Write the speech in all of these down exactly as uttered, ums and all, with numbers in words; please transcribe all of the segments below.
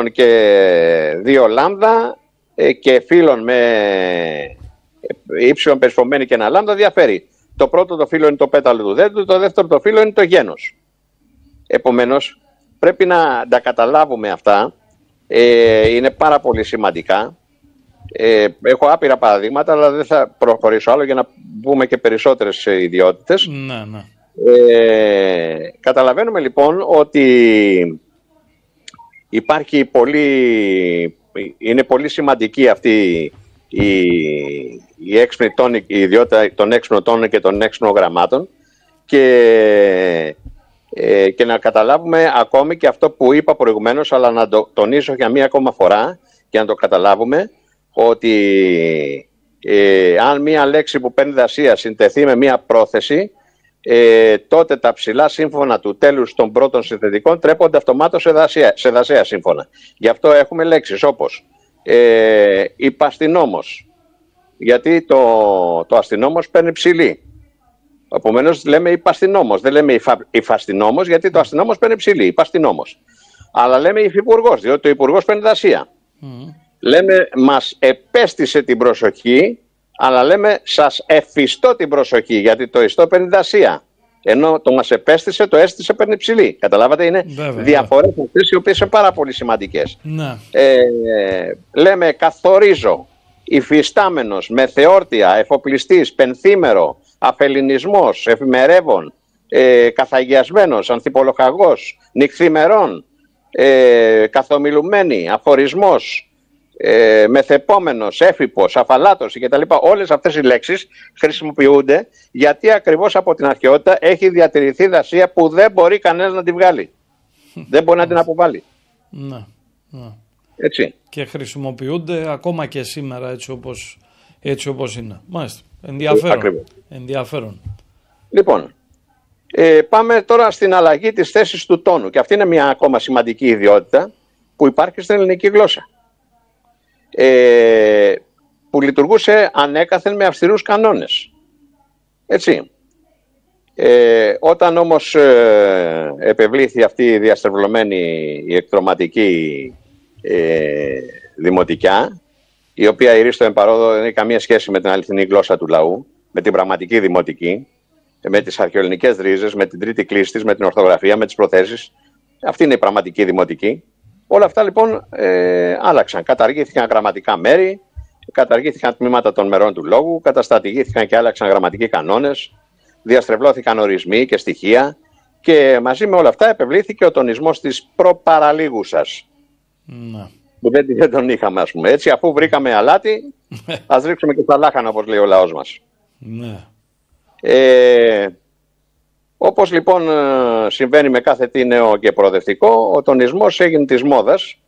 ύψιλον και δύο λάμδα ε, και φύλλον με ύψιλον περισπωμένη και ένα λάμδα διαφέρει. Το πρώτο το φύλλο είναι το πέταλο του δέντρου, το δεύτερο το φύλλο είναι το γένος. Επομένως, πρέπει να τα καταλάβουμε αυτά, ε, είναι πάρα πολύ σημαντικά. Ε, έχω άπειρα παραδείγματα, αλλά δεν θα προχωρήσω άλλο για να πούμε και περισσότερες ιδιότητες. Ναι, ναι. Ε, καταλαβαίνουμε λοιπόν ότι υπάρχει πολύ, είναι πολύ σημαντική αυτή η, η, έξυπνη τόνη, η ιδιότητα των έξυπνων τόνων και των έξυπνων γραμμάτων και, ε, και να καταλάβουμε ακόμη και αυτό που είπα προηγουμένως, αλλά να το τονίσω για μία ακόμα φορά και να το καταλάβουμε, ότι ε, αν μία λέξη που παίρνει δασία συντεθεί με μία πρόθεση, ε, τότε τα ψηλά σύμφωνα του τέλους των πρώτων συνθετικών τρέπονται αυτομάτως σε δασία, σε δασαία σύμφωνα. Γι' αυτό έχουμε λέξεις όπως ε, υπαστηνόμος, γιατί το, το αστυνόμος παίρνει ψηλή. Επομένως λέμε υπαστηνόμος, δεν λέμε υφα, υφαστηνόμος, γιατί το αστυνόμος παίρνει ψηλή, υπαστηνόμος. Αλλά λέμε υφυπουργός, διότι το υπουργός παίρνει δασία. Mm. Λέμε μας επέστησε την προσοχή, αλλά λέμε σας εφιστώ την προσοχή, γιατί το ιστό παίρνει δασία. Ενώ το μας επέστησε, το έστησε παίρνει ψηλή. Καταλάβατε, είναι βέβαια, διαφορές αυτές οι οποίες είναι πάρα πολύ σημαντικές. Ναι. Ε, λέμε καθορίζω, υφιστάμενος, μεθεόρτια, εφοπλιστής, πενθήμερο, αφελινισμός, εφημερεύων, ε, καθαγιασμένος, ανθιπολοχαγός, νυχθημερών, ε, καθομιλουμένη, αφορισμός, Ε, μεθεπόμενος, έφυπος, αφαλάτωση κτλ. Όλες αυτές οι λέξεις χρησιμοποιούνται γιατί ακριβώς από την αρχαιότητα έχει διατηρηθεί δασία που δεν μπορεί κανένας να τη βγάλει. Δεν μπορεί να την αποβάλει. Ναι, ναι. Έτσι. Και χρησιμοποιούνται ακόμα και σήμερα έτσι όπως, έτσι όπως είναι. Μάλιστα. Ενδιαφέρον. Ενδιαφέρον. Λοιπόν, ε, πάμε τώρα στην αλλαγή της θέσης του τόνου. Και αυτή είναι μια ακόμα σημαντική ιδιότητα που υπάρχει στην ελληνική γλώσσα. Ε, που λειτουργούσε ανέκαθεν με αυστηρούς κανόνες. Έτσι. Ε, όταν όμως ε, επευλήθη αυτή η διαστρεβλωμένη η εκτροματική ε, δημοτικιά, η οποία η ρίστο εμπαρόδο δεν έχει καμία σχέση με την αληθινή γλώσσα του λαού, με την πραγματική δημοτική, με τις αρχαιοελληνικές ρίζες, με την τρίτη κλίση της, με την ορθογραφία, με τις προθέσεις. Αυτή είναι η πραγματική δημοτική. Όλα αυτά λοιπόν ε, άλλαξαν. Καταργήθηκαν γραμματικά μέρη, καταργήθηκαν τμήματα των μερών του λόγου, καταστατηγήθηκαν και άλλαξαν γραμματικοί κανόνες, διαστρεβλώθηκαν ορισμοί και στοιχεία και μαζί με όλα αυτά επευλήθηκε ο τονισμός της προπαραλίγουσας. Ναι. Που δεν, δεν τον είχαμε, ας πούμε. Έτσι, αφού βρήκαμε αλάτι, ας ρίξουμε και στα λάχανα, όπως λέει ο λαός μας. Ναι. Ε, Όπως λοιπόν συμβαίνει με κάθε τι νέο και προοδευτικό, ο τονισμός έγινε της μόδας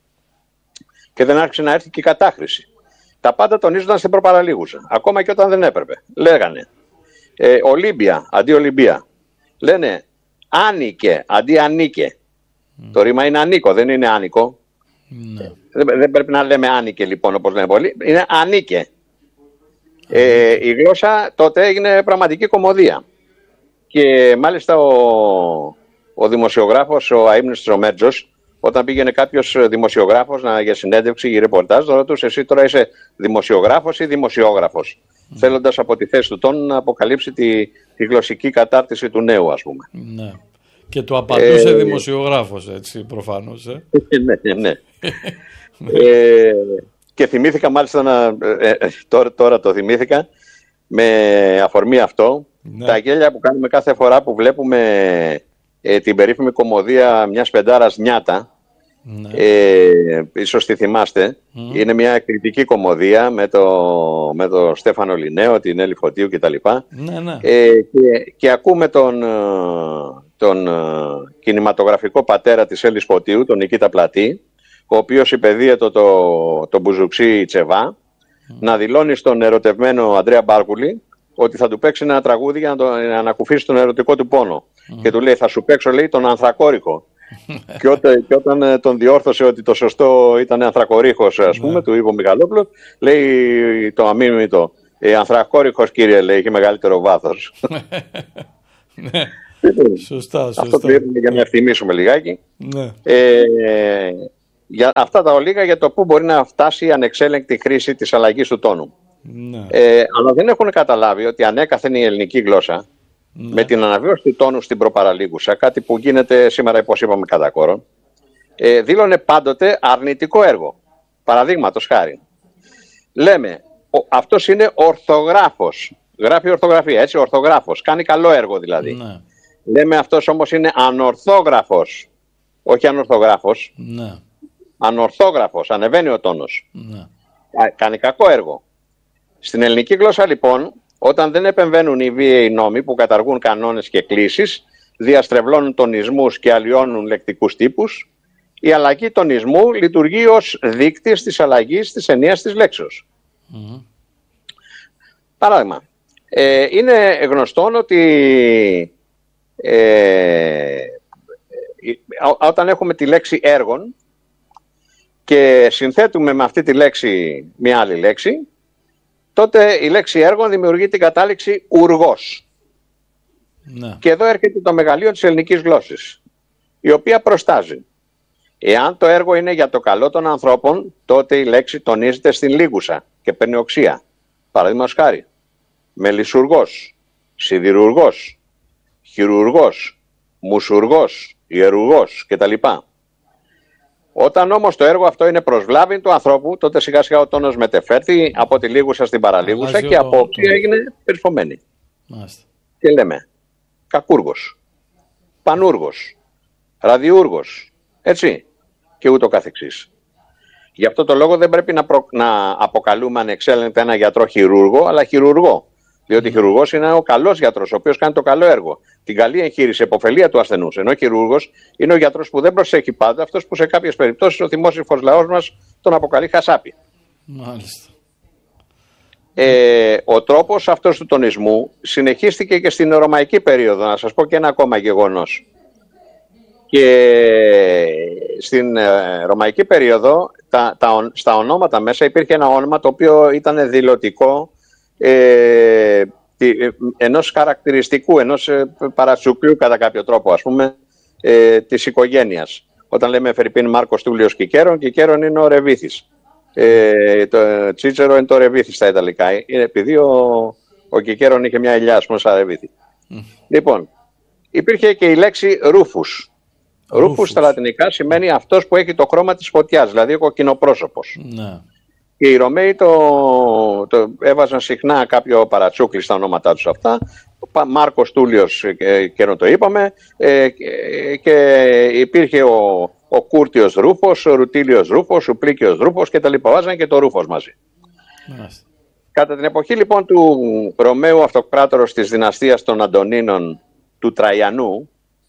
και δεν άρχισε να έρθει και η κατάχρηση. Τα πάντα τονίζονταν στην προπαραλίγουσα, ακόμα και όταν δεν έπρεπε. Λέγανε ε, Ολύμπια αντί Ολυμπία. Λένε Άνικε αντί Ανίκε. Mm. Το ρήμα είναι ανίκο, δεν είναι άνικο. Mm. Δεν, δεν πρέπει να λέμε Άνικε λοιπόν, όπως λένε πολλοί. Είναι Ανίκε. Mm. Ε, η γλώσσα τότε έγινε πραγματική κωμωδία. Και μάλιστα ο, ο δημοσιογράφος, ο αείμνηστος Τρομέτζος, όταν πήγαινε κάποιος δημοσιογράφος να, για συνέντευξη ή ρεπορτάζ, το ρωτούσε εσύ τώρα είσαι δημοσιογράφος ή δημοσιόγραφος, mm. θέλοντας από τη θέση του τόνου να αποκαλύψει τη, τη γλωσσική κατάρτιση του νέου, ας πούμε. Ναι. Και του απαντούσε ε, δημοσιογράφος, έτσι, προφανώς. Ε. ναι, ναι. ε, και θυμήθηκα μάλιστα, να, ε, ε, τώρα, τώρα το θυμήθηκα, με αφορμή αυτό, ναι. τα γέλια που κάνουμε κάθε φορά που βλέπουμε ε, την περίφημη κωμωδία μιας πεντάρας Νιάτα, ναι. ε, ίσως τη θυμάστε, mm. είναι μια κριτική κωμωδία με το, με το Στέφανο Λινέο, την Έλλη Φωτίου κτλ. Ναι, ναι. ε, και, και ακούμε τον, τον κινηματογραφικό πατέρα της Έλλης Φωτίου, τον Νικήτα Πλατή, ο οποίος υπεδίαιτο το, το, το Μπουζουξί Τσεβά, Mm. να δηλώνει στον ερωτευμένο Ανδρέα Μπάρκουλη ότι θα του παίξει ένα τραγούδι για να, το, να ανακουφίσει τον ερωτικό του πόνο. Mm. Και του λέει θα σου παίξω, λέει, τον Ανθρακόρυχο. και, όταν, και όταν τον διόρθωσε ότι το σωστό ήταν Ανθρακορίχος, ας πούμε, mm. του είπε ο Μιχαλόπουλος, λέει το αμίμητο ε, Ανθρακόριχος, κύριε, λέει, έχει μεγαλύτερο βάθος. Ναι. Σωστά, σωστά. Αυτό το είπαμε για να ευθυμίσουμε λιγάκι. Ναι. Ε, Για αυτά τα ολίγα για το πού μπορεί να φτάσει η ανεξέλεγκτη χρήση της αλλαγής του τόνου. Ναι. Ε, αλλά δεν έχουν καταλάβει ότι ανέκαθεν η ελληνική γλώσσα, ναι, με την αναβίωση του τόνου στην προπαραλίγουσα, κάτι που γίνεται σήμερα, όπως είπαμε, κατά κόρον, ε, δήλωνε πάντοτε αρνητικό έργο. Παραδείγματος χάρη. Λέμε, ο, αυτός είναι ορθογράφος. Γράφει ορθογραφία, έτσι, ορθογράφος. Κάνει καλό έργο δηλαδή. Ναι. Λέμε αυτός όμως είναι ανορθόγραφος. Όχι ανορθογράφος. Ναι. Ανορθόγραφος. Ανεβαίνει ο τόνος. Ναι. Κάνει κακό έργο. Στην ελληνική γλώσσα λοιπόν, όταν δεν επεμβαίνουν οι βίαιοι νόμοι που καταργούν κανόνες και κλίσεις, διαστρεβλώνουν τονισμούς και αλλοιώνουν λεκτικούς τύπους, η αλλαγή τονισμού λειτουργεί ως δείκτης της αλλαγής της ενίας της λέξεως. Mm. Παράδειγμα, ε, είναι γνωστόν ότι ε, όταν έχουμε τη λέξη έργων και συνθέτουμε με αυτή τη λέξη μια άλλη λέξη, τότε η λέξη έργων δημιουργεί την κατάληξη ουργός. Ναι. Και εδώ έρχεται το μεγαλείο της ελληνικής γλώσσης, η οποία προστάζει. Εάν το έργο είναι για το καλό των ανθρώπων, τότε η λέξη τονίζεται στην λίγουσα και παίρνει οξία. Παραδείγματος χάρη, μελισσουργός, σιδηρουργός, χειρουργός, μουσουργός, ιερουργός κτλ. Όταν όμως το έργο αυτό είναι προς βλάβη του ανθρώπου, τότε σιγά σιγά ο τόνος μετεφέρθη από τη λίγουσα στην παραλίγουσα και από οξία έγινε περισφωμένη. Και λέμε κακούργος, πανούργος, ραδιούργος, έτσι, και ούτω καθεξής. Γι' αυτό το λόγο δεν πρέπει να, προ... να αποκαλούμε ανεξέλεγκτα ένα γιατρό χειρούργο, αλλά χειρουργό. Διότι mm. χειρουργός είναι ο καλός γιατρός, ο οποίος κάνει το καλό έργο. Την καλή εγχείρηση, επωφελία του ασθενούς. Ενώ ο χειρούργος είναι ο γιατρός που δεν προσέχει πάντα, αυτός που σε κάποιες περιπτώσεις ο θυμόσυμφος λαός μας τον αποκαλεί χασάπι. Μάλιστα. Ε, ο τρόπος αυτός του τονισμού συνεχίστηκε και στην ρωμαϊκή περίοδο. Να σας πω και ένα ακόμα γεγονός. Και στην ε, ρωμαϊκή περίοδο τα, τα, στα ονόματα μέσα υπήρχε ένα όνομα το οποίο ήταν δηλωτικό ε, ενός χαρακτηριστικού, ενός ε, παρατσουκλιού κατά κάποιο τρόπο, ας πούμε, ε, της οικογένειας. Όταν λέμε Φερρυπίν Μάρκος Τούλιος Κικέρον, Κικέρον είναι ο Ρεβίθης. Ε, το Τσίτσερο είναι το Ρεβίθη στα Ιταλικά. Είναι επειδή ο, ο Κικέρον είχε μια ελιά, ας πούμε, σαν Ρεβίθη. Mm. Λοιπόν, υπήρχε και η λέξη ρούφους. Ρούφους στα λατινικά σημαίνει αυτός που έχει το χρώμα της φωτιάς, δηλαδή ο κοκκινοπρόσωπος. Ναι. Και οι Ρωμαίοι το, το έβαζαν συχνά κάποιο παρατσούκλι στα ονόματά τους αυτά. Μάρκος Τούλιος, ε, και το είπαμε, ε, και, και υπήρχε ο, ο Κούρτιος Ρούφος, ο Ρουτίλιος Ρούφος, ο Πλίκιος Ρούφος και τα λοιπά. Βάζαν και το Ρούφος μαζί. Ναι. Κατά την εποχή λοιπόν του Ρωμαίου Αυτοκράτορος της δυναστείας των Αντωνίνων του Τραϊανού,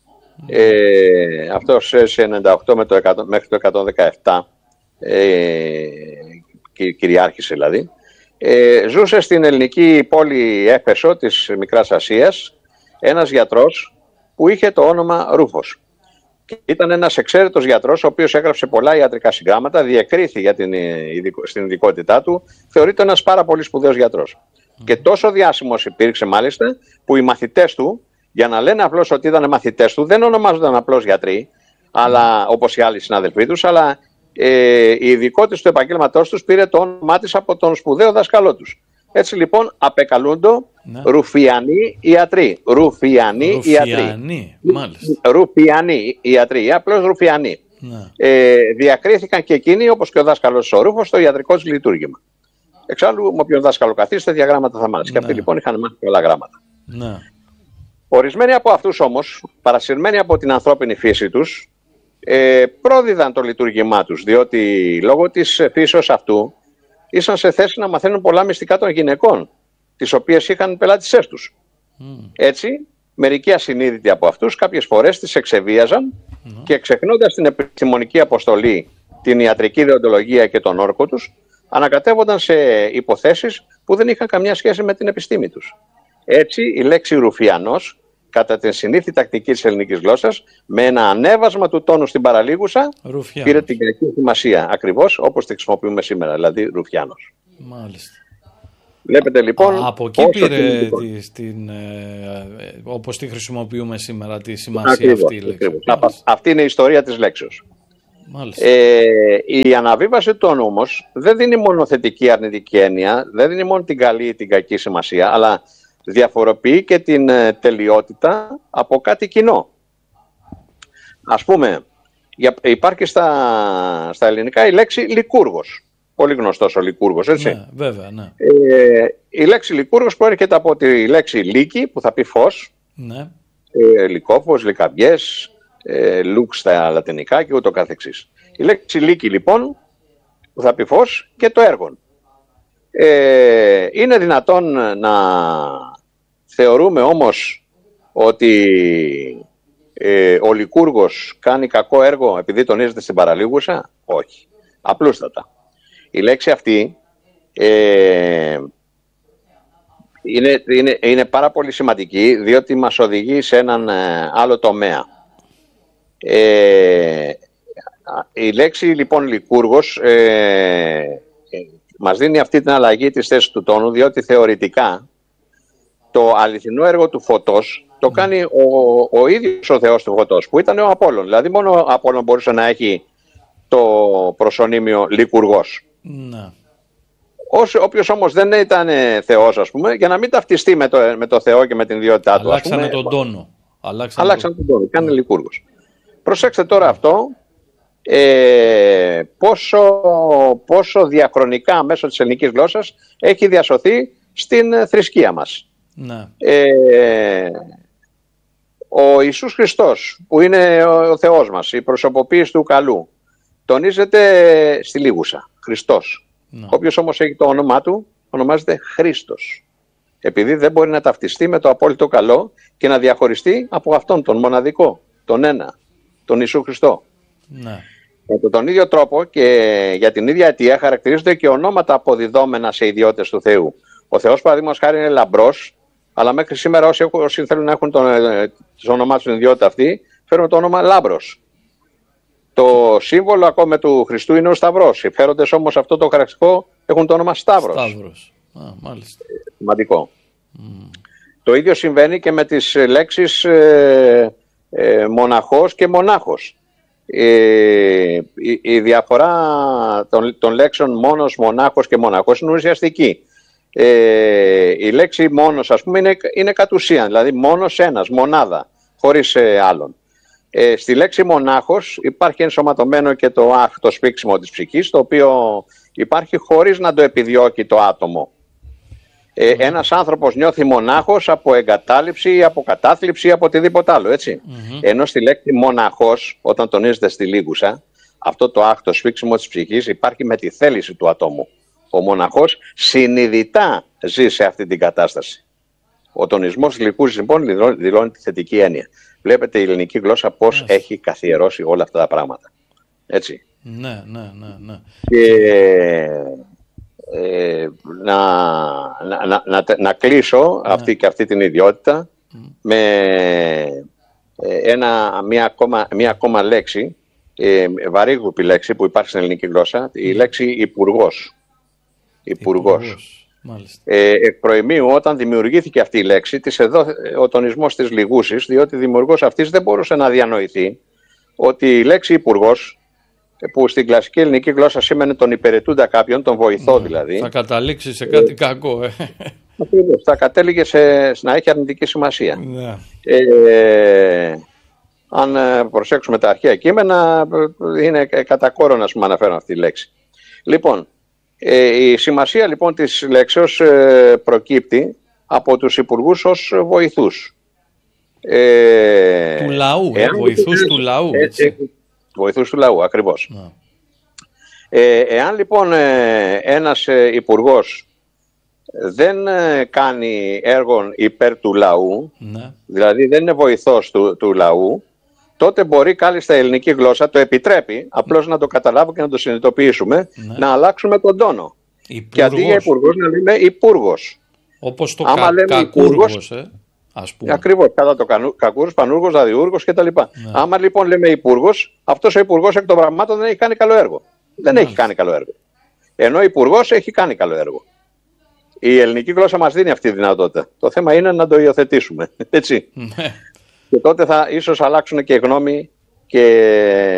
Ε, αυτό σε ενενήντα οκτώ με το εκατό, μέχρι το εκατόν δεκαεπτά ε, κυριάρχησε δηλαδή, ε, ζούσε στην ελληνική πόλη Έφεσο της Μικράς Ασίας ένας γιατρός που είχε το όνομα Ρούφος. Ήταν ένας εξαίρετος γιατρός ο οποίος έγραψε πολλά ιατρικά συγγράμματα, διεκρίθη για την, στην ειδικότητά του, θεωρείται ένας πάρα πολύ σπουδαίος γιατρός. Και τόσο διάσημος υπήρξε μάλιστα που οι μαθητές του, για να λένε απλώς ότι ήταν μαθητές του, δεν ονομάζονταν απλώς γιατροί, αλλά, όπως οι άλλοι συναδελφοί τους, αλλά ε, η ειδικότητα του επαγγέλματός τους πήρε το όνομά της από τον σπουδαίο δάσκαλό τους. Έτσι λοιπόν απεκαλούνται ναι. Ρουφιανοί ιατροί. Ρουφιανοί ιατροί. Ρουφιανοί ιατροί, ή απλώς Ρουφιανοί. Ναι. Ε, διακρίθηκαν και εκείνοι, όπως και ο δάσκαλος ο Ρούφος, στο ιατρικό τους λειτουργήμα. Εξάλλου, με όποιον δάσκαλο καθίσει, τέτοια γράμματα θα μάθει. Ναι. Και αυτοί λοιπόν είχαν μάθει πολλά γράμματα. Ναι. Ορισμένοι από αυτούς όμως, παρασυρμένοι από την ανθρώπινη φύση τους, ε, πρόδιδαν το λειτουργήμά τους, διότι λόγω της φύσεως αυτού ήσαν σε θέση να μαθαίνουν πολλά μυστικά των γυναικών, τις οποίες είχαν πελάτησές τους. Mm. Έτσι, μερικοί ασυνείδητοι από αυτούς κάποιες φορές τις εξεβίαζαν mm. και ξεχνώντας την επιστημονική αποστολή, την ιατρική δεοντολογία και τον όρκο τους, ανακατεύονταν σε υποθέσεις που δεν είχαν καμιά σχέση με την επιστήμη τους. Έτσι, η λέξη Ρουφιανός, κατά την συνήθη τακτική της ελληνικής γλώσσας, με ένα ανέβασμα του τόνου στην παραλίγουσα, Ρουφιάνος. Πήρε την κακή σημασία, ακριβώς όπως τη χρησιμοποιούμε σήμερα, δηλαδή Ρουφιάνος. Μάλιστα. Βλέπετε λοιπόν... Α, από εκεί πήρε τη, στην, ε, όπως τη χρησιμοποιούμε σήμερα, τη σημασία ακριβώς, αυτή η λέξη. Αυτή είναι η ιστορία της λέξεως. Ε, η αναβίβαση του όνου όμως δεν δίνει μόνο θετική αρνητική έννοια, δεν δίνει μόνο την καλή ή την κακή σημασία, αλλά διαφοροποιεί και την ε, τελειότητα από κάτι κοινό. Ας πούμε, υπάρχει στα, στα ελληνικά η λέξη λικούργος. Πολύ γνωστός ο λικούργος, έτσι. Ναι, βέβαια, ναι. Ε, η λέξη λικούργος προέρχεται από τη λέξη λύκη, που θα πει φως, ναι. ε, λυκόφως, λυκαμπιές, ε, λουξ στα λατινικά και ούτω καθεξής. Η λέξη λύκη, λοιπόν, που θα πει φως, και το έργον. Ε, είναι δυνατόν να θεωρούμε όμως ότι ε, ο λικούργος κάνει κακό έργο επειδή τονίζεται στην παραλίγουσα? Όχι. Απλούστατα. Η λέξη αυτή ε, είναι, είναι, είναι πάρα πολύ σημαντική, διότι μας οδηγεί σε έναν ε, άλλο τομέα. Ε, η λέξη λοιπόν λικούργος ε, ε, μας δίνει αυτή την αλλαγή της θέσης του τόνου, διότι θεωρητικά το αληθινό έργο του φωτός το κάνει ο, ο ίδιος ο Θεός του φωτός, που ήταν ο Απόλλων. Δηλαδή μόνο ο Απόλλων μπορούσε να έχει το προσωνύμιο λικουργός. Ναι. Όποιος όμως δεν ήταν Θεός, ας πούμε, για να μην ταυτιστεί με το, με το Θεό και με την ιδιότητά του. Αλλάξανε ας πούμε, τον τόνο. Αλλάξανε, αλλάξανε τον τόνο. Κάνε λικούργος. Προσέξτε τώρα αυτό, ε, πόσο, πόσο διαχρονικά μέσω της ελληνικής γλώσσας έχει διασωθεί στην θρησκεία μας. Ναι. Ε, ο Ιησούς Χριστός, που είναι ο Θεός μας, η προσωποποίηση του καλού, τονίζεται στη λίγουσα, Χριστός. Ναι. Όποιος όμως έχει το όνομά του, ονομάζεται Χρήστος. Επειδή δεν μπορεί να ταυτιστεί με το απόλυτο καλό και να διαχωριστεί από αυτόν τον μοναδικό, τον ένα, τον Ιησού Χριστό. Ναι. Με τον ίδιο τρόπο και για την ίδια αιτία χαρακτηρίζονται και ονόματα αποδιδόμενα σε ιδιότητες του Θεού. Ο Θεός, παραδείγματος χάρη, είναι λαμπρός, αλλά μέχρι σήμερα όσοι, όσοι θέλουν να έχουν το όνομά του στην ιδιότητα αυτή, φέρουν το όνομα Λάμπρος. Το σύμβολο ακόμα του Χριστού είναι ο Σταυρός. Οι φέροντες όμως αυτό το χαρακτηριστικό έχουν το όνομα Σταύρος. Σταύρος. Α, μάλιστα. Σημαντικό. Mm. Το ίδιο συμβαίνει και με τις λέξεις ε, ε, μοναχός και μονάχος. Ε, η, η διαφορά των, των λέξεων μόνος, μονάχος και μοναχός είναι ουσιαστική. Ε, η λέξη μόνος, ας πούμε, είναι, είναι κατ' ουσίαν, δηλαδή μόνος ένας, μονάδα, χωρίς ε, άλλον. Ε, στη λέξη μονάχος υπάρχει ενσωματωμένο και το αχ, το σπίξιμο της ψυχής, το οποίο υπάρχει χωρίς να το επιδιώκει το άτομο. Ε, mm-hmm. Ένας άνθρωπος νιώθει μονάχος από εγκατάλειψη ή από κατάθλιψη ή από οτιδήποτε άλλο, έτσι. Mm-hmm. Ενώ στη λέξη μοναχός, όταν τονίζεται στη λίγουσα, αυτό το αχ, το σπίξιμο της ψυχής υπάρχει με τη θέληση του ατόμου. Ο μοναχός συνειδητά ζει σε αυτή την κατάσταση. Ο τονισμός λικούς λοιπόν δηλώνει τη θετική έννοια. Βλέπετε η ελληνική γλώσσα πώς yes. έχει καθιερώσει όλα αυτά τα πράγματα. Έτσι. Ναι, ναι, ναι, ναι. Και ε, να, να, να, να, να κλείσω ναι. αυτή και αυτή την ιδιότητα mm. με ένα, μια, ακόμα, μια ακόμα λέξη, ε, βαρύγρουπη λέξη που υπάρχει στην ελληνική γλώσσα, η λέξη υπουργός. Υπουργός. Ε, εκ προημίου, όταν δημιουργήθηκε αυτή η λέξη, της εδώ ο τονισμός της λιγούσης, διότι δημιουργός αυτής δεν μπορούσε να διανοηθεί ότι η λέξη υπουργός, που στην κλασική ελληνική γλώσσα σήμαινε τον υπηρετούντα κάποιον, τον βοηθό δηλαδή. Θα καταλήξει σε κάτι ε, κακό. Ε. Ακριβώς, θα κατέληγε σε, να έχει αρνητική σημασία. Ναι. Ε, αν προσέξουμε τα αρχαία κείμενα, είναι κατά κόρον να αναφέρω αυτή τη λέξη. Λοιπόν, Ε, η σημασία λοιπόν της λέξεως ε, προκύπτει από τους υπουργούς ως βοηθούς. Ε, του λαού, ε, βοηθούς του λαού. Έτσι. Ε, ε, βοηθούς του λαού, ακριβώς. Yeah. Ε, εάν λοιπόν ε, ένας ε, υπουργός δεν ε, κάνει έργο υπέρ του λαού, yeah. δηλαδή δεν είναι βοηθός του, του λαού, τότε μπορεί κάλλιστα η ελληνική γλώσσα, το επιτρέπει, απλώς να το καταλάβουμε και να το συνειδητοποιήσουμε, ναι. να αλλάξουμε τον τόνο. Υπουργός. Και αντί για υπουργός να λέμε υπούργος. Όπως το κα, κακούργος, ε, ας πούμε. Ακριβώς, κατά το κακούργος, πανούργος, δαδιούργος κτλ. Ναι. Άμα λοιπόν λέμε υπούργος, αυτός ο υπουργός εκ των πραγμάτων δεν έχει κάνει καλό έργο. Δεν ναι. έχει κάνει καλό έργο. Ενώ ο υπουργός έχει κάνει καλό έργο. Η ελληνική γλώσσα μας δίνει αυτή τη δυνατότητα. Το θέμα είναι να το υιοθετήσουμε. Έτσι. Ναι. Και τότε θα ίσως αλλάξουν και γνώμη και,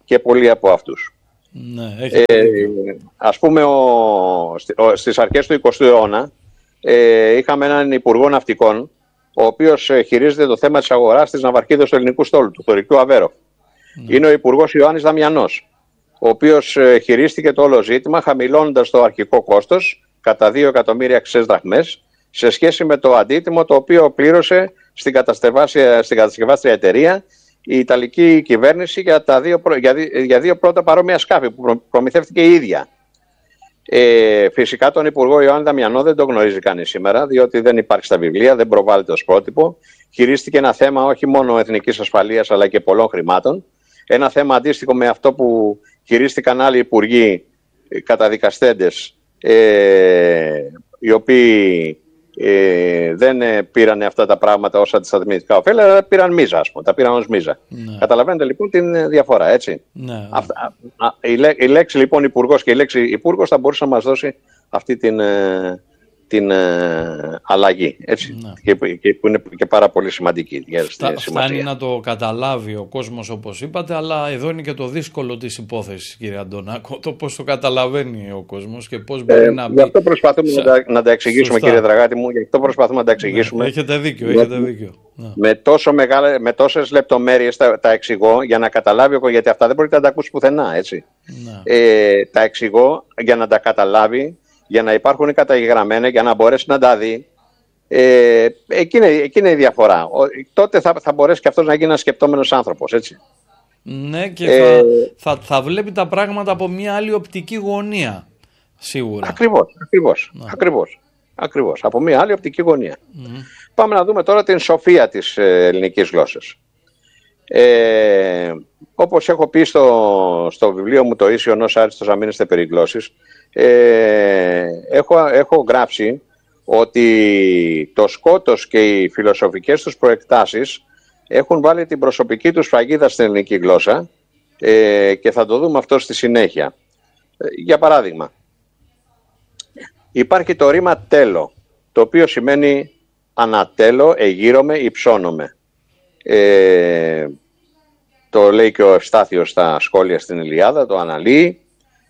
και πολλοί από αυτούς. Ναι, ε, ας πούμε, ο, ο, στις αρχές του εικοστού αιώνα ε, είχαμε έναν υπουργό ναυτικών, ο οποίος χειρίζεται το θέμα της αγοράς της ναυαρχίδας του ελληνικού στόλου, του Θωρηκτού Αβέροφ. Ναι. Είναι ο υπουργός Ιωάννης Δαμιανός, ο οποίος χειρίστηκε το όλο ζήτημα, χαμηλώνοντας το αρχικό κόστος κατά δύο εκατομμύρια ξές δραχμές, σε σχέση με το αντίτιμο το οποίο πλήρωσε στην κατασκευάστρια εταιρεία η Ιταλική κυβέρνηση για, τα δύο, για, για δύο πρώτα παρόμοια σκάφη που προμηθεύτηκε η ίδια. Ε, φυσικά τον Υπουργό Ιωάννη Δαμιανό δεν το γνωρίζει κανείς σήμερα, διότι δεν υπάρχει στα βιβλία, δεν προβάλλεται ως πρότυπο. Χειρίστηκε ένα θέμα όχι μόνο εθνικής ασφαλείας αλλά και πολλών χρημάτων. Ένα θέμα αντίστοιχο με αυτό που χειρίστηκαν άλλοι υπουργοί καταδικαστέντες, ε, οι οποίοι ε, δεν ε, πήραν αυτά τα πράγματα ως αντισταθμιστικά ωφέλη, αλλά πήραν μίζα, ας πούμε, τα πήραν ως μίζα. Ναι. Καταλαβαίνετε λοιπόν την διαφορά, έτσι. Ναι. Αυτά, α, α, η, λέ, η λέξη λοιπόν υπουργός και η λέξη υπουργός θα μπορούσε να μας δώσει αυτή την, ε, την ε, αλλαγή, έτσι, ναι. και, και που είναι και πάρα πολύ σημαντική. Φτα, φτάνει να το καταλάβει ο κόσμος, όπως είπατε, αλλά εδώ είναι και το δύσκολο της υπόθεσης, κύριε Αντωνάκο, το πώς το καταλαβαίνει ο κόσμος και πώς μπορεί ε, να μπει. Γι' αυτό προσπαθούμε Σα... να, τα, να τα εξηγήσουμε. Σωστά. Κύριε Δραγάτη μου, γι' αυτό προσπαθούμε να τα εξηγήσουμε. Ναι, έχετε δίκιο, έχετε δίκιο. Ναι. Με, τόσο μεγάλε, με τόσες λεπτομέρειες τα, τα εξηγώ για να καταλάβει, γιατί αυτά δεν μπορείτε να τα ακούσει πουθενά, έτσι. Ναι. Ε, τα εξηγώ για να τα καταλάβει, για να υπάρχουν καταγεγραμμένα, για να μπορέσει να τα δει. Ε, εκεί, είναι, εκεί είναι η διαφορά. Ο, τότε θα, θα μπορέσει και αυτός να γίνει ένας σκεπτόμενος άνθρωπος, έτσι. Ναι, και ε, θα, θα, θα βλέπει τα πράγματα από μια άλλη οπτική γωνία, σίγουρα. Ακριβώς, ακριβώς, ναι. ακριβώς, ακριβώς. Από μια άλλη οπτική γωνία. Mm. Πάμε να δούμε τώρα την σοφία της ελληνικής γλώσσας. Ε, όπως έχω πει στο, στο βιβλίο μου το «Ίσιον ως άριστος αμήνεστε περί γλώσσης», ε, έχω, έχω γράψει ότι το Σκότος και οι φιλοσοφικές τους προεκτάσεις έχουν βάλει την προσωπική τους σφραγίδα στην ελληνική γλώσσα, ε, και θα το δούμε αυτό στη συνέχεια. Ε, για παράδειγμα, υπάρχει το ρήμα τέλο, το οποίο σημαίνει ανατέλω, εγείρομαι, υψώνομαι. Ε, το λέει και ο Ευστάθιος στα σχόλια στην Ιλιάδα, το αναλύει.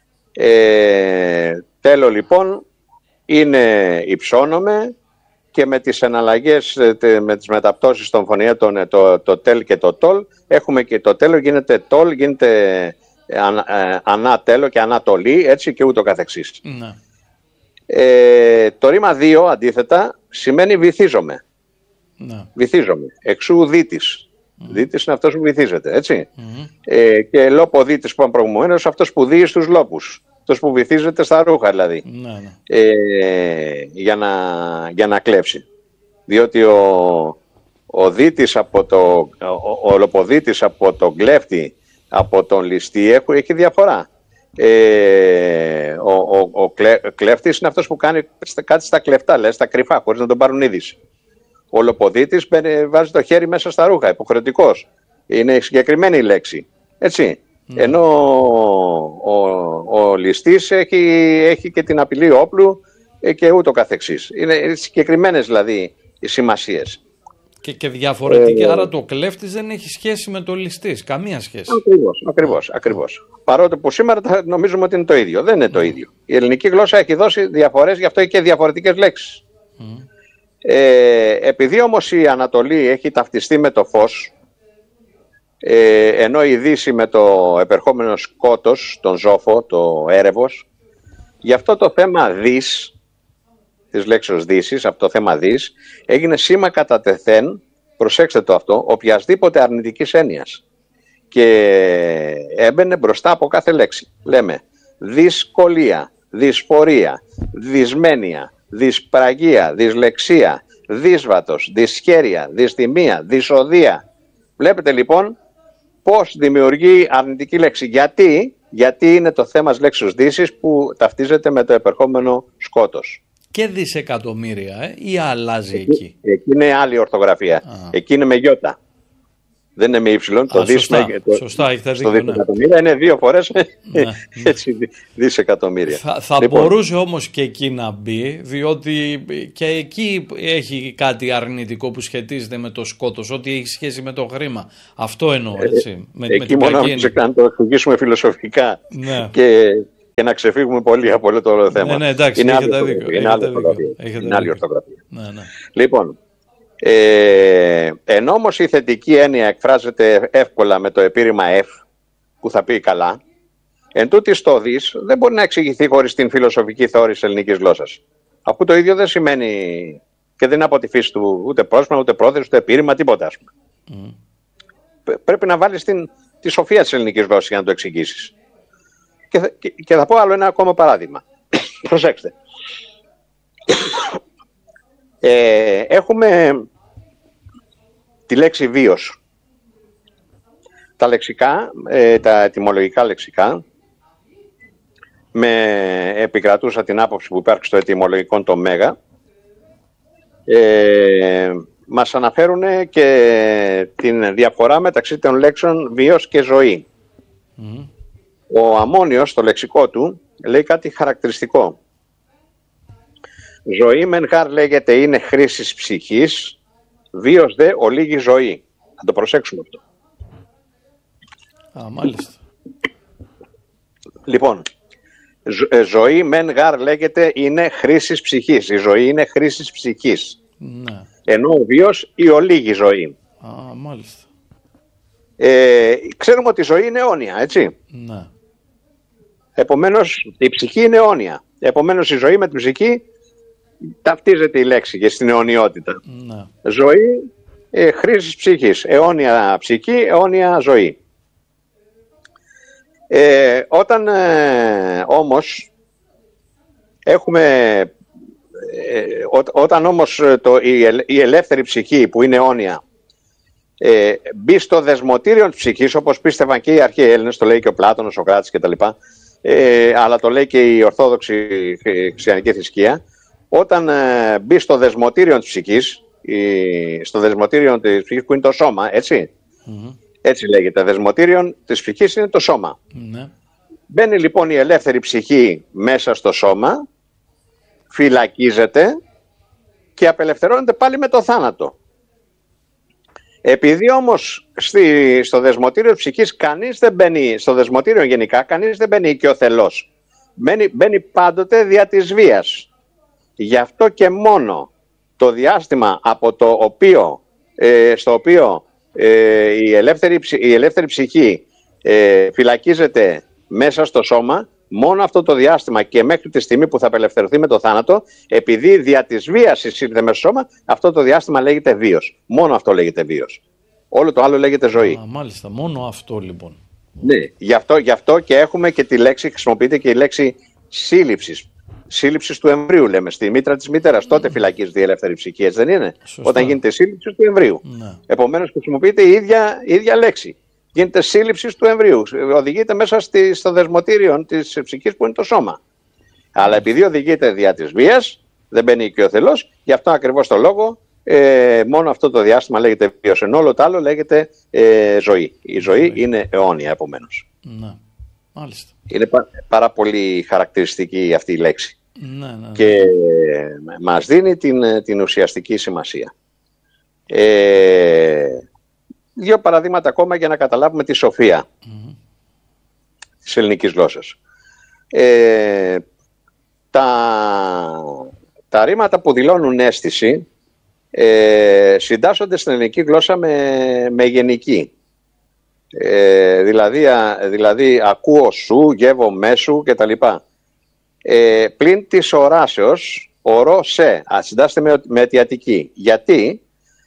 Ε, τέλο λοιπόν είναι υψώνομαι, και με τις εναλλαγές, με τις μεταπτώσεις των φωνιέτων, το, το τέλ και το τόλ, έχουμε και το τέλο γίνεται τόλ, γίνεται ανα, ανά τέλο και ανατολή, έτσι και ούτω καθεξής. Ναι. Ε, το ρήμα δύο αντίθετα σημαίνει βυθίζομαι. Ναι. Βυθίζομαι, εξού δίτης. Mm. Δίτης είναι αυτός που βυθίζεται, έτσι. Mm. Ε, και λόπο δίτης που είπαμε προηγουμένως, αυτός που δύει στους λόπους. Αυτός που βυθίζεται στα ρούχα δηλαδή. Mm. Ε, για, να, για να κλέψει. Διότι ο, ο δίτης από το, ο, ο λοποδίτης από τον κλέφτη, από τον ληστή έχει, έχει διαφορά. Ε, ο, ο, ο κλε, κλέφτης είναι αυτός που κάνει κάτι στα κλεφτά, λέει, στα κρυφά, χωρίς να τον πάρουν είδηση. Ο λοποδίτης βάζει το χέρι μέσα στα ρούχα, υποχρεωτικός. Είναι συγκεκριμένη η λέξη. Έτσι. Mm. Ενώ ο, ο, ο ληστής έχει, έχει και την απειλή όπλου και ούτω καθεξής. Είναι συγκεκριμένες δηλαδή οι σημασίες. Και, και διαφορετική, ε, άρα το κλέφτης δεν έχει σχέση με το ληστής, καμία σχέση. Ακριβώς, ακριβώς, ακριβώς. Παρότι που σήμερα νομίζουμε ότι είναι το ίδιο. Δεν είναι το ίδιο. Η ελληνική γλώσσα έχει δώσει διαφορές, γι' αυτό και διαφορετικές λέξεις. Mm. Ε, επειδή όμως η Ανατολή έχει ταυτιστεί με το φως, ε, ενώ η Δύση με το επερχόμενο σκότος, τον Ζόφο, το έρευος, γι' αυτό το θέμα δις, της λέξεως δύσης, από το θέμα δις, έγινε σήμα κατά τεθέν, προσέξτε το αυτό, οποιασδήποτε αρνητικής έννοιας. Και έμπαινε μπροστά από κάθε λέξη. Λέμε δυσκολία, δυσφορία, δυσμένεια, δυσπραγία, δυσλεξία, δύσβατος, δυσχέρεια, δυστημία, δυσοδεία. Βλέπετε λοιπόν πώς δημιουργεί αρνητική λέξη. Γιατί, γιατί είναι το θέμα της λέξης δύσης που ταυτίζεται με το επερχόμενο σκότος. Και δισεκατομμύρια, ε, ή αλλάζει εκεί. Εκεί, εκεί είναι άλλη ορθογραφία. Α. Εκεί είναι με γιώτα. Δεν είναι με ύψιλον, το σωστά, δις, το, σωστά, έχετε στο δίκιο, δισεκατομμύρια ναι. Είναι δύο φορές ναι, έτσι, δισεκατομμύρια. Θα, θα λοιπόν, μπορούσε όμως και εκεί να μπει, διότι και εκεί έχει κάτι αρνητικό που σχετίζεται με το σκότος, ό,τι έχει σχέση με το χρήμα. Αυτό εννοώ, έτσι. Ε, με, εκεί με μόνο να το εξηγήσουμε φιλοσοφικά ναι. και, και να ξεφύγουμε πολύ από όλο το όλο θέμα. Ναι, ναι, εντάξει, είναι έχετε άλλη δίκιο. Είναι άλλη ορθογραφία. Είναι άλλη ορθογραφία. Ναι, ναι. Λοιπόν, ε, ενώ όμως η θετική έννοια εκφράζεται εύκολα με το επίρρημα F, που θα πει καλά, εν τούτης το δις δεν μπορεί να εξηγηθεί χωρίς την φιλοσοφική θεώρηση ελληνικής γλώσσας. Αφού το ίδιο δεν σημαίνει και δεν είναι από τη φύση του ούτε πρόσωπο, ούτε πρόθεση, ούτε επίρρημα, τίποτα. Ας πούμε. Mm. Πρέπει να βάλεις την, τη σοφία της ελληνικής γλώσσας για να το εξηγήσεις. Και, και, και θα πω άλλο ένα ακόμα παράδειγμα. Προσέξτε. Ε, έχουμε τη λέξη βίος. Τα λεξικά, ε, τα ετυμολογικά λεξικά, με επικρατούσα την άποψη που υπάρχει στο ετυμολογικό το μέγα, ε, μας αναφέρουν και την διαφορά μεταξύ των λέξεων βίος και ζωή. Mm. Ο Αμμόνιος στο λεξικό του λέει κάτι χαρακτηριστικό. Ζωή μεν γάρ λέγεται είναι χρήσης ψυχής, βίος δε ολίγη ζωή. Θα το προσέξουμε αυτό. Α, μάλιστα. Λοιπόν, ζω, ζωή μεν γάρ λέγεται είναι χρήσης ψυχής. Η ζωή είναι χρήσης ψυχής. Ναι. Ενώ ο βίος η ολίγη ζωή. Α, μάλιστα. Ε, ξέρουμε ότι η ζωή είναι αιώνια, έτσι. Ναι. Επομένως, η ψυχή είναι αιώνια. Επομένως, η ζωή με την ψυχή ταυτίζεται η λέξη και στην αιωνιότητα. Ναι. Ζωή ε, χρήσης ψυχής. Αιώνια ψυχή, αιώνια ζωή. Ε, όταν ε, όμως έχουμε ε, ό, όταν όμως το, η, η ελεύθερη ψυχή που είναι αιώνια ε, μπει στο δεσμοτήριο της ψυχής, όπως πίστευαν και οι αρχαίοι Έλληνες, το λέει και ο Πλάτωνος, ο Σοκράτης κτλ., ε, αλλά το λέει και η Ορθόδοξη Χριστιανική θρησκεία, όταν ε, μπει στο δεσμοτήριο της ψυχής, η, στο δεσμοτήριο της ψυχής που είναι το σώμα, έτσι, mm-hmm. έτσι λέγεται, δεσμοτήριο της ψυχής είναι το σώμα. Mm-hmm. Μπαίνει λοιπόν η ελεύθερη ψυχή μέσα στο σώμα, φυλακίζεται και απελευθερώνεται πάλι με το θάνατο. Επειδή όμως στη, στο δεσμοτήριο της ψυχής κανείς δεν μπαίνει, στο δεσμοτήριο γενικά κανείς δεν μπαίνει οικειοθελώς. Μπαίνει, μπαίνει πάντοτε δια της βίας. Γι' αυτό και μόνο το διάστημα από το οποίο, ε, στο οποίο ε, η, ελεύθερη, η ελεύθερη ψυχή ε, φυλακίζεται μέσα στο σώμα, μόνο αυτό το διάστημα και μέχρι τη στιγμή που θα απελευθερωθεί με το θάνατο, επειδή δια της βίας εισήλθε μέσα στο σώμα, αυτό το διάστημα λέγεται βίος. Μόνο αυτό λέγεται βίος. Όλο το άλλο λέγεται ζωή. Α, μάλιστα, μόνο αυτό λοιπόν. Ναι, γι' αυτό, γι' αυτό και έχουμε και τη λέξη, χρησιμοποιείται και η λέξη σύλληψης. Σύλληψης του εμβρίου λέμε, στη μήτρα της μητέρας. Mm. Τότε φυλακίζεται η ελεύθερη ψυχή, έτσι δεν είναι? Σωστά. Όταν γίνεται σύλληψη του εμβρίου. Ναι. Επομένως χρησιμοποιείται η ίδια, η ίδια λέξη. Γίνεται σύλληψη του εμβρίου. Οδηγείται μέσα στη, στο δεσμοτήριο της ψυχής που είναι το σώμα. Αλλά επειδή οδηγείται δια της βίας, δεν μπαίνει οικειοθελώς, γι' αυτό ακριβώς το λόγο ε, μόνο αυτό το διάστημα λέγεται βίος. Ενώ όλο το άλλο λέγεται ε, ζωή. Η ζωή ναι. είναι αιώνια επομένως. Ναι. Μάλιστα. Είναι πα, πάρα πολύ χαρακτηριστική αυτή η λέξη. Ναι, ναι, ναι. Και μας δίνει την, την ουσιαστική σημασία. Ε, δύο παραδείγματα ακόμα για να καταλάβουμε τη σοφία mm-hmm. της ελληνικής γλώσσας. Ε, τα, τα ρήματα που δηλώνουν αίσθηση ε, συντάσσονται στην ελληνική γλώσσα με, με γενική. Ε, δηλαδή, α, δηλαδή ακούω σου, γεύω μέσου κτλ. Ε, πλην της οράσεως ορώ σε, α, συντάσσεται με, με αιτιατική. Γιατί?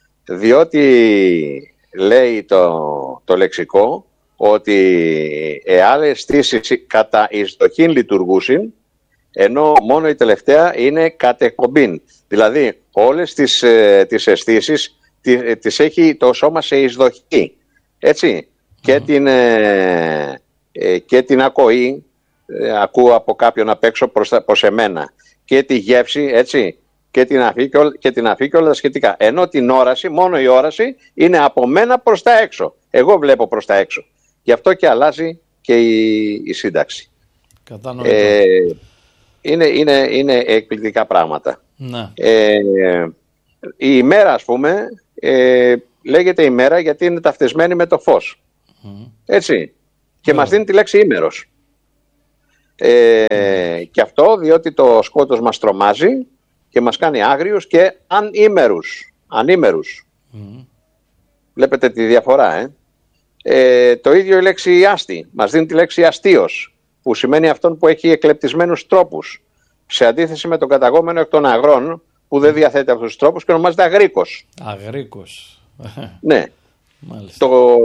Διότι λέει το, το λεξικό ότι εάλλες στήσεις κατά εισδοχήν λειτουργούσιν, ενώ μόνο η τελευταία είναι κατεκομπήν. Δηλαδή όλες τις, ε, τις αισθήσεις τις, τις έχει το σώμα σε εισδοχή. Έτσι. Mm. Και, την, ε, ε, και την ακοή, ε, ακούω από κάποιον απ' έξω προς, προς εμένα. Και τη γεύση, έτσι. Και την αφή και, και την αφή και όλα τα σχετικά. Ενώ την όραση, μόνο η όραση είναι από μένα προς τα έξω. Εγώ βλέπω προς τα έξω. Γι' αυτό και αλλάζει και η, η σύνταξη. Κατανοητό. Ε, είναι, είναι, είναι εκπληκτικά πράγματα. Ναι. Ε, η ημέρα, ας πούμε, ε, λέγεται ημέρα γιατί είναι ταυτισμένη με το φως. Mm. Έτσι. Και yeah. μας δίνει τη λέξη ήμερος. Ε, mm. Και αυτό διότι το σκότος μας τρομάζει και μας κάνει άγριους και ανήμερους. Ανήμερους. Mm. Βλέπετε τη διαφορά, ε? Ε, το ίδιο η λέξη άστη. Μας δίνει τη λέξη αστείος, που σημαίνει αυτόν που έχει εκλεπτισμένους τρόπους, σε αντίθεση με τον καταγόμενο εκ των αγρών, που δεν διαθέτει αυτούς τους τρόπους και ονομάζεται αγρίκος. Αγρίκος. Ναι. Μάλιστα. Το,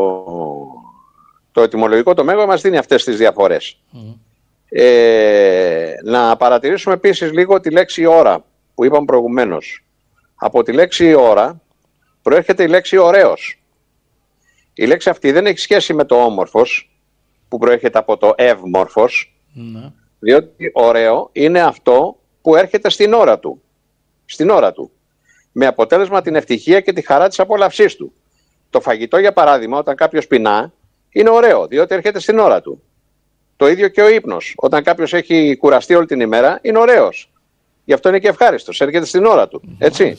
το ετυμολογικό το μέγα μας δίνει αυτές τις διαφορές. Mm. Ε, να παρατηρήσουμε επίσης λίγο τη λέξη ώρα που είπαμε προηγουμένως. Από τη λέξη ώρα προέρχεται η λέξη ωραίος. Η λέξη αυτή δεν έχει σχέση με το όμορφος που προέρχεται από το ευμόρφος, mm. διότι ωραίο είναι αυτό που έρχεται στην ώρα του. Στην ώρα του. Με αποτέλεσμα την ευτυχία και τη χαρά της απόλαυσής του. Το φαγητό, για παράδειγμα, όταν κάποιος πεινά, είναι ωραίο, διότι έρχεται στην ώρα του. Το ίδιο και ο ύπνος. Όταν κάποιος έχει κουραστεί όλη την ημέρα, είναι ωραίος. Γι' αυτό είναι και ευχάριστος. Έρχεται στην ώρα του. Έτσι.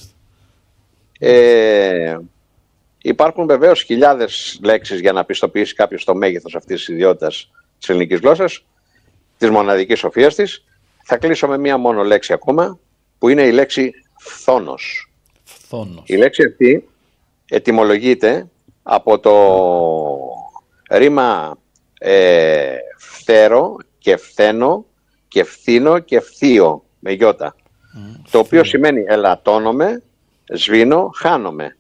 Ε, υπάρχουν βεβαίως χιλιάδες λέξεις για να πιστοποιήσει κάποιος το μέγεθος αυτής της ιδιότητας της ελληνικής γλώσσας, της μοναδικής σοφίας της. Θα κλείσω με μία μόνο λέξη ακόμα, που είναι η λέξη φθόνος. Φθόνος. Η λέξη αυτή ετυμολογείται από το ρήμα ε, φθέρο και φθένο και φθήνο και φθείο με γιώτα, mm, το οποίο σημαίνει ελαττώνομαι, σβήνω, χάνομαι.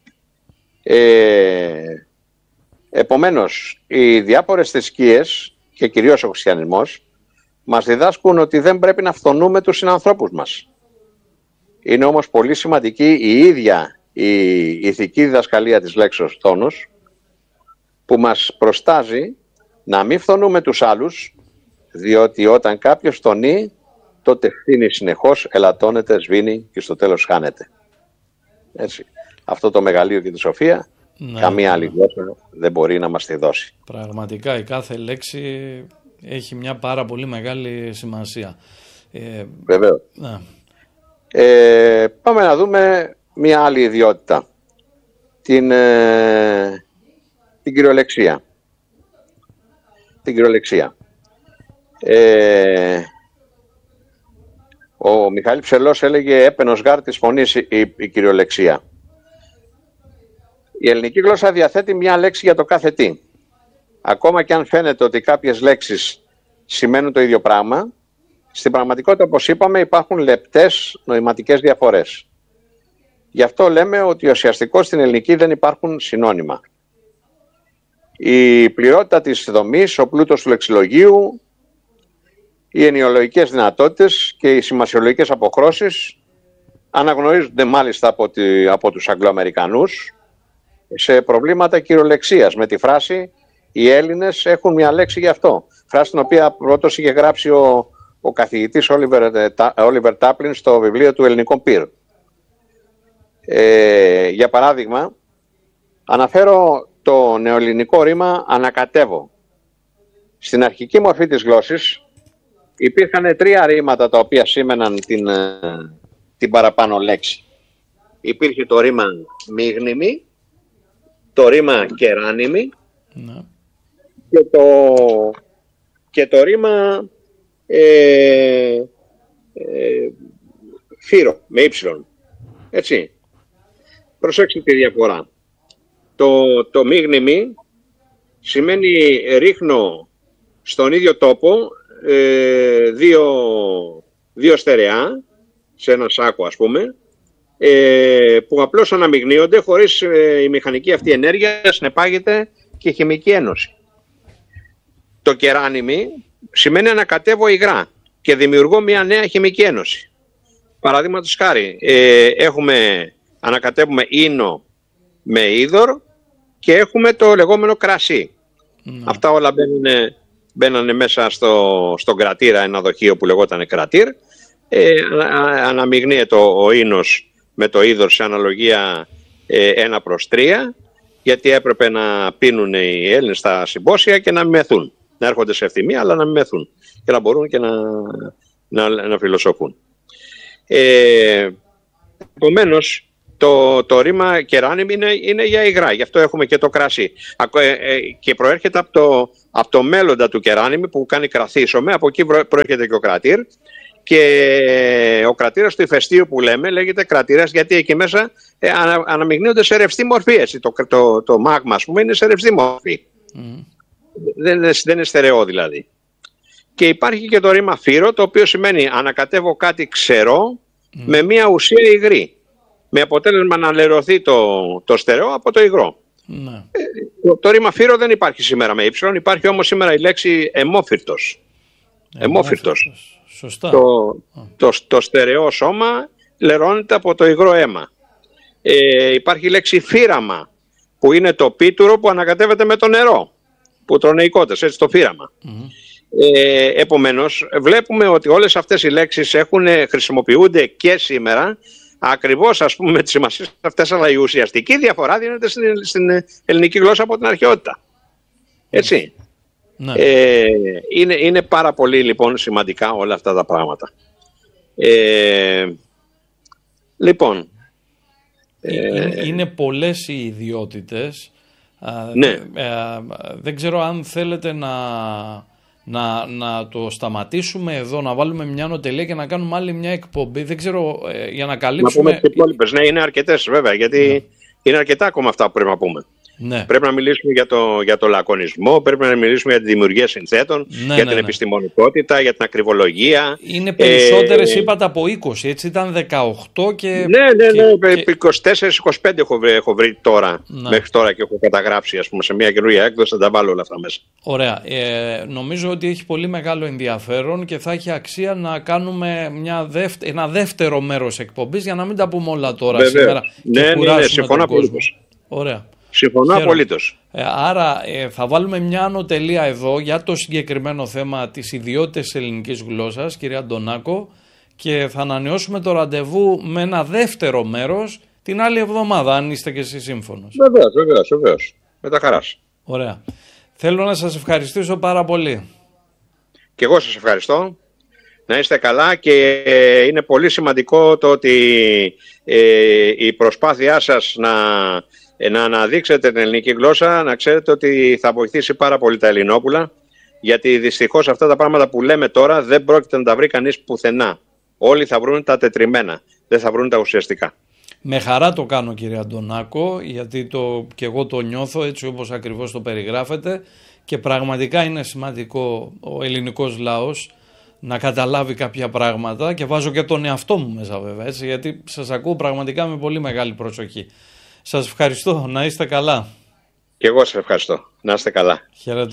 Ε, επομένως, οι διάφορες θρησκείες και κυρίως ο χριστιανισμός μας διδάσκουν ότι δεν πρέπει να φθονούμε τους συνανθρώπους μας. Είναι όμως πολύ σημαντική η ίδια η ηθική διδασκαλία της λέξεως φθόνος, που μας προστάζει να μην φθονούμε τους άλλους, διότι όταν κάποιος φθονεί, τότε φθήνει συνεχώς, ελαττώνεται, σβήνει και στο τέλος χάνεται. Έτσι. Αυτό το μεγαλείο και τη σοφία, ναι, καμία άλλη γλώσσα δεν μπορεί να μας τη δώσει. Πραγματικά η κάθε λέξη έχει μια πάρα πολύ μεγάλη σημασία. Ε, Βεβαίως. Ναι. Ε, πάμε να δούμε μια άλλη ιδιότητα. Την, ε, την κυριολεξία. Την κυριολεξία. Ε, ο Μιχάλης Ψελός έλεγε «έπαινος γάρ της φωνής η, η, η κυριολεξία». Η ελληνική γλώσσα διαθέτει μια λέξη για το κάθε τι. Ακόμα και αν φαίνεται ότι κάποιες λέξεις σημαίνουν το ίδιο πράγμα, στην πραγματικότητα, όπως είπαμε, υπάρχουν λεπτές νοηματικές διαφορές. Γι' αυτό λέμε ότι ουσιαστικώς στην ελληνική δεν υπάρχουν συνώνυμα. Η πληρότητα της δομής, ο πλούτος του λεξιλογίου, οι ενοιολογικές δυνατότητες και οι σημασιολογικές αποχρώσεις αναγνωρίζονται μάλιστα από, τη, από τους Αγγλοαμερικανούς σε προβλήματα κυριολεξίας με τη φράση «Οι Έλληνες έχουν μια λέξη γι' αυτό». Φράση την οποία πρώτος είχε γράψει ο, ο καθηγητής Όλιβερ Τάπλιν στο βιβλίο του Ελληνικών Πυρ. Ε, για παράδειγμα, αναφέρω το νεοελληνικό ρήμα «ανακατεύω». Στην αρχική μορφή της γλώσσης υπήρχαν τρία ρήματα τα οποία σήμαιναν την, την παραπάνω λέξη. Υπήρχε το ρήμα μίγνημη, το ρήμα κεράνημη, ναι, και, το, και το ρήμα ε, ε, φύρο με ύψιλον. Έτσι. Προσέξτε τη διαφορά. Το, το μίγνημη σημαίνει ρίχνω στον ίδιο τόπο ε, δύο, δύο στερεά σε ένα σάκο, ας πούμε, ε, που απλώς αναμειγνύονται χωρίς ε, η μηχανική αυτή ενέργεια συνεπάγεται και χημική ένωση. Το κεράνημι σημαίνει ανακατεύω υγρά και δημιουργώ μια νέα χημική ένωση. Παραδείγματος χάρη, ε, έχουμε, ανακατεύουμε ίνο με είδωρ και έχουμε το λεγόμενο κρασί. Mm. Αυτά όλα μπαίνουν, μπαίνανε μέσα στο, στον κρατήρα, ένα δοχείο που λεγόταν κρατήρ. Ε, αναμειγνύεται ο, ο ίνος με το είδωρ σε αναλογία ε, ένα προς τρία γιατί έπρεπε να πίνουν οι Έλληνες στα συμπόσια και να μεθούν. Να έρχονται σε ευθυμία, αλλά να μην μεθούν. Και να μπορούν και να, να, να φιλοσοφούν. Ε, επομένως, το, το ρήμα κεράνιμ είναι, είναι για υγρά. Γι' αυτό έχουμε και το κρασί. Ε, ε, και προέρχεται από το, από το μέλλοντα του κεράνιμ που κάνει κραθίσωμε. Από εκεί προέρχεται και ο κρατήρ. Και ο κρατήρας του ηφαιστείου που λέμε λέγεται κρατήρας γιατί εκεί μέσα ε, ανα, αναμειγνύονται σε ρευστή μορφή. Έτσι. Το, το, το μάγμα, ας πούμε, είναι σε ρευστή μορφή. Mm. Δεν, είναι, δεν είναι στερεό δηλαδή. Και υπάρχει και το ρήμα φύρο, το οποίο σημαίνει ανακατεύω κάτι ξερό mm. με μια ουσία υγρή. Με αποτέλεσμα να λερωθεί το, το στερεό από το υγρό. Mm. Ε, το, το ρήμα φύρο δεν υπάρχει σήμερα με ύψιλον, υπάρχει όμως σήμερα η λέξη αιμόφυρτος. Αιμόφυρτος. Σωστά. Το, το, το στερεό σώμα λερώνεται από το υγρό αίμα. Ε, υπάρχει η λέξη φύραμα, που είναι το πίτουρο που ανακατεύεται με το νερό, που τρώνε οι κότες, έτσι, το φύραμα. Mm-hmm. Ε, επομένως, βλέπουμε ότι όλες αυτές οι λέξεις έχουν, χρησιμοποιούνται και σήμερα, ακριβώς, ας πούμε, με τις σημασίες αυτές, αλλά η ουσιαστική διαφορά δίνεται στην, στην ελληνική γλώσσα από την αρχαιότητα. Έτσι. Ναι. Ε, είναι, είναι πάρα πολύ λοιπόν σημαντικά όλα αυτά τα πράγματα. Ε, λοιπόν είναι, ε, είναι πολλές οι ιδιότητες. Ναι. ε, ε, δεν ξέρω αν θέλετε να, να, να το σταματήσουμε εδώ, να βάλουμε μια νοτελεία και να κάνουμε άλλη μια εκπομπή. Δεν ξέρω, ε, για να καλύψουμε. Να πούμε τις υπόλοιπες. Ναι, είναι αρκετές βέβαια, γιατί ναι. είναι αρκετά ακόμα αυτά που πρέπει να πούμε. Ναι. Πρέπει να μιλήσουμε για το, για το λακωνισμό, πρέπει να μιλήσουμε για τη δημιουργία συνθέτων, ναι, για ναι, την ναι. επιστημονικότητα, για την ακριβολογία. Είναι περισσότερες, ε, είπατε, από είκοσι, έτσι ήταν δεκαοκτώ και... Ναι, ναι, ναι, και... είκοσι τέσσερα είκοσι πέντε έχω βρει, έχω βρει τώρα, ναι. μέχρι τώρα και έχω καταγράψει, ας πούμε, σε μια καινούργια έκδοση, θα τα βάλω όλα αυτά μέσα. Ωραία. Ε, νομίζω ότι έχει πολύ μεγάλο ενδιαφέρον και θα έχει αξία να κάνουμε μια δεύτε, ένα δεύτερο μέρος εκπομπής για να μην τα πούμε όλα τώρα. Βεβαίως. Σήμερα ναι, και ναι, ναι, συμφωνώ απολύτως. Ωραία. Συμφωνώ απολύτως. Ε, άρα ε, θα βάλουμε μια ανωτελεία εδώ για το συγκεκριμένο θέμα της ιδιότητας της ελληνικής γλώσσας, κυρία Αντωνάκο, και θα ανανεώσουμε το ραντεβού με ένα δεύτερο μέρος την άλλη εβδομάδα, αν είστε και εσείς σύμφωνος. Βεβαίως, βεβαίως, βεβαίως. Με τα χαράς. Ωραία. Θέλω να σας ευχαριστήσω πάρα πολύ. Και εγώ σας ευχαριστώ. Να είστε καλά και είναι πολύ σημαντικό το ότι ε, η προσπάθειά σας να... να αναδείξετε την ελληνική γλώσσα, να ξέρετε ότι θα βοηθήσει πάρα πολύ τα Ελληνόπουλα, γιατί δυστυχώς αυτά τα πράγματα που λέμε τώρα δεν πρόκειται να τα βρει κανείς πουθενά. Όλοι θα βρουν τα τετριμένα, δεν θα βρουν τα ουσιαστικά. Με χαρά το κάνω, κύριε Αντωνάκο, γιατί το, και εγώ το νιώθω έτσι όπως ακριβώς το περιγράφετε και πραγματικά είναι σημαντικό ο ελληνικός λαός να καταλάβει κάποια πράγματα και βάζω και τον εαυτό μου μέσα βέβαια, έτσι, γιατί σας ακούω πραγματικά με πολύ μεγάλη προσοχή. Σας ευχαριστώ. Να είστε καλά. Και εγώ σας ευχαριστώ. Να είστε καλά. Χαίρετε.